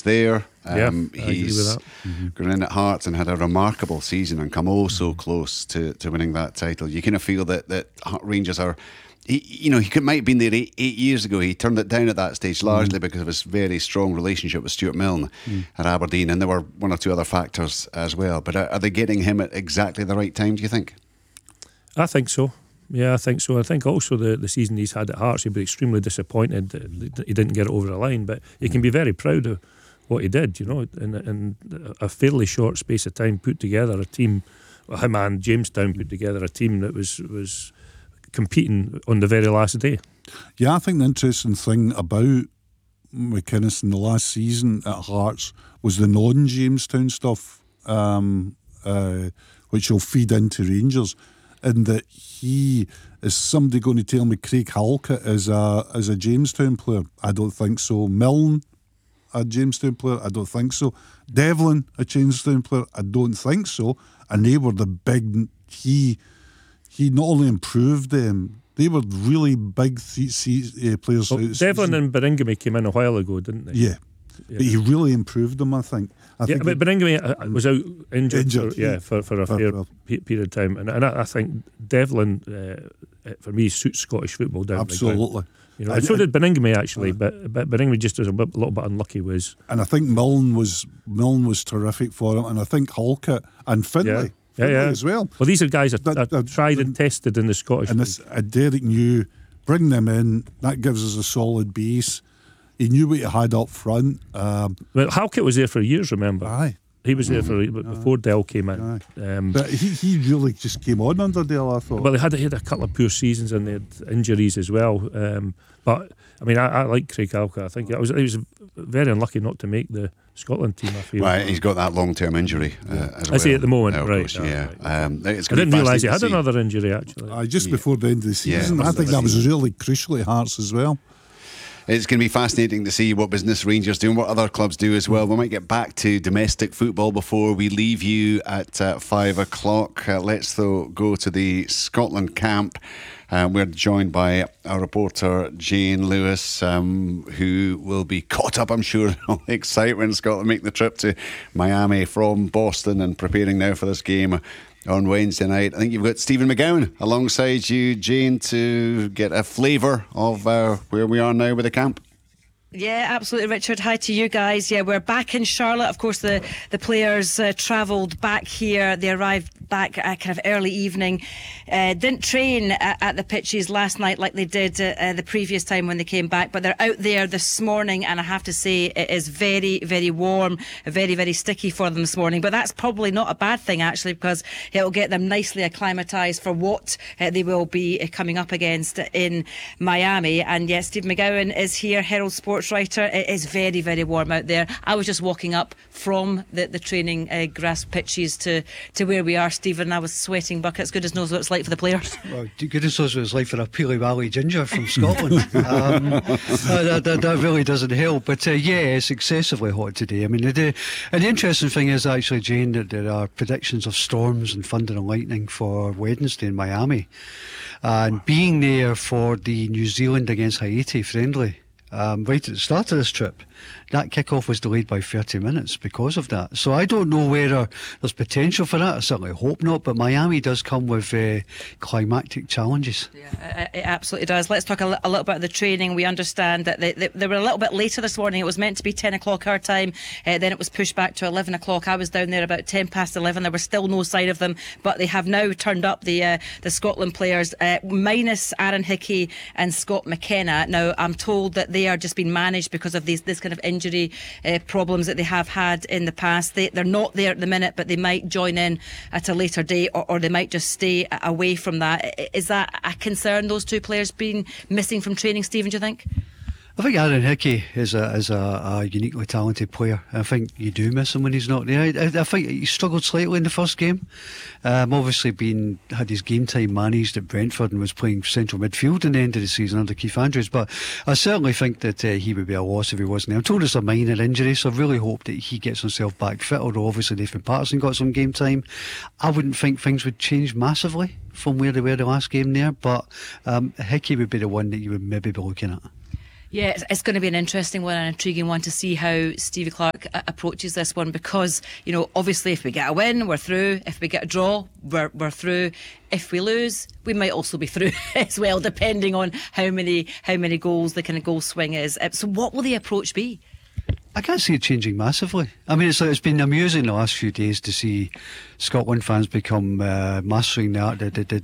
was there. I agree with that. Gone in at Hearts and had a remarkable season and come so close to winning that title. You kind of feel that Rangers are. He might have been there 8 years ago. He turned it down at that stage largely because of his very strong relationship with Stuart Milne at Aberdeen, and there were one or two other factors as well. But are they getting him at exactly the right time, do you think? I think so. Yeah, I think so. I think also the season he's had at Hearts, he'd be extremely disappointed that he didn't get it over the line, but he can be very proud of what he did, in a fairly short space of time, put together a team. Him and Jamestown put together a team that was competing on the very last day. Yeah, I think the interesting thing about McInnes in the last season at Hearts was the non-Jamestown stuff, which will feed into Rangers, and that is somebody going to tell me Craig Halkett is a Jamestown player? I don't think so. Milne, a Jamestown player? I don't think so. Devlin, a Jamestown player? I don't think so. And they were the big. He not only improved them, they were really big players. Well, Devlin and Beringame came in a while ago, didn't they? Yeah. But he really improved them, I think. But Beringame was out injured for a fair period of time, and I think Devlin, for me, suits Scottish football down. Absolutely. And so did Beringame actually, but Beringame just was a little bit unlucky. And I think Milne was terrific for him, and I think Halkett and Finlay. Yeah, as well. Well, these are guys that are tried and tested in the Scottish League. And Derek New, bring them in. That gives us a solid base. He knew what he had up front. Well, Halkett was there for years, remember? Aye. He was there before Dell came in. But he really just came on under Dell, I thought. Well, he had a couple of poor seasons and they had injuries as well. But I mean, I like Craig Halkett. I think he was very unlucky not to make the Scotland team, I feel. Right, he's got that long-term injury as well. Is he at the moment? Right. Yeah. I didn't realise he had another injury actually. Just before the end of the season. I think that was really crucial at Hearts as well. It's going to be fascinating to see what business Rangers do and what other clubs do as well. We might get back to domestic football before we leave you at 5 o'clock. Let's though go to the Scotland camp. We're joined by our reporter Jane Lewis, who will be caught up, I'm sure, on the excitement. Scotland making the trip to Miami from Boston and preparing now for this game on Wednesday night. I think you've got Stephen McGowan alongside you, Jane, to get a flavour of where we are now with the camp. Yeah, absolutely, Richard. Hi to you guys. Yeah, we're back in Charlotte. Of course, the players travelled back here. They arrived back at kind of early evening. Didn't train at the pitches last night like they did the previous time when they came back, but they're out there this morning, and I have to say it is very, very warm, very, very sticky for them this morning. But that's probably not a bad thing, actually, because it'll get them nicely acclimatised for what they will be coming up against in Miami. And yes, Steve McGowan is here, Herald Sports writer. It is very, very warm out there. I was just walking up from the training grass pitches to where we are, Stephen. I was sweating buckets. Goodness knows what it's like for the players. Well, goodness knows what it's like for a Peely Valley ginger from Scotland. That really doesn't help. But it's excessively hot today. I mean, and the interesting thing is actually, Jane, that there are predictions of storms and thunder and lightning for Wednesday in Miami, and being there for the New Zealand against Haiti friendly. Right at the start of this trip, that kick-off was delayed by 30 minutes because of that. So I don't know whether there's potential for that. I certainly hope not, but Miami does come with climactic challenges. Yeah, it absolutely does. Let's talk a little about the training. We understand that they were a little bit later this morning. It was meant to be 10 o'clock our time, then it was pushed back to 11 o'clock. I was down there about 10 past 11. There was still no sign of them, but they have now turned up, the Scotland players, minus Aaron Hickey and Scott McKenna. Now, I'm told that they are just being managed because of this kind of injury problems that they have had in the past. They're not there at the minute, but they might join in at a later date, or they might just stay away from that. Is that a concern, those two players being missing from training, Stephen, do you think? I think Aaron Hickey is a uniquely talented player. I think you do miss him when he's not there. I think he struggled slightly in the first game. Obviously had his game time managed at Brentford and was playing central midfield in the end of the season under Keith Andrews. But I certainly think that he would be a loss if he wasn't there. I'm told it's a minor injury, so I really hope that he gets himself back fit, although obviously Nathan Patterson got some game time. I wouldn't think things would change massively from where they were the last game there, but Hickey would be the one that you would maybe be looking at. Yeah, it's going to be an interesting one, an intriguing one to see how Stevie Clarke approaches this one, because, obviously if we get a win, we're through. If we get a draw, we're through. If we lose, we might also be through as well, depending on how many goals the kind of goal swing is. So what will the approach be? I can't see it changing massively. I mean, it's been amusing the last few days to see Scotland fans become mastering the